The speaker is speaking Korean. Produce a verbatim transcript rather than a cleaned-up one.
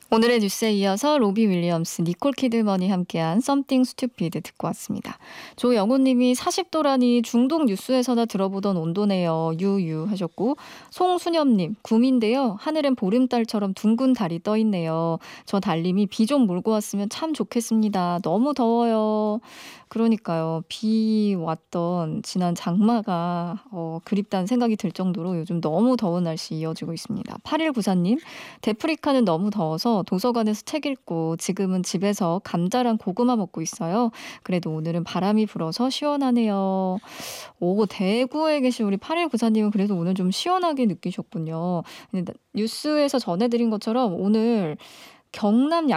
오늘의 뉴스에 이어서 로비 윌리엄스, 니콜 키드먼이 함께한 Something Stupid 듣고 왔습니다. 조영훈님이 사십 도라니 중동 뉴스에서나 들어보던 온도네요. 유유 하셨고, 송수념님, 구미인데요. 하늘엔 보름달처럼 둥근 달이 떠있네요. 저 달님이 비 좀 몰고 왔으면 참 좋겠습니다. 너무 더워요. 그러니까요. 비 왔던 지난 장마가 어, 그립다는 생각이 들 정도로 요즘 너무 더운 날씨 이어지고 있습니다. 팔일구사님, 데프리카는 너무 더워서 도서관에서 책 읽고 지금은 집에서 감자랑 고구마 먹고 있어요. 그래도 오늘은 바람이 불어서 시원하네요. 오, 대구에 계신 우리 팔일구사님은 그래도 오늘 좀 시원하게 느끼셨군요. 근데 뉴스에서 전해드린 것처럼 오늘 경남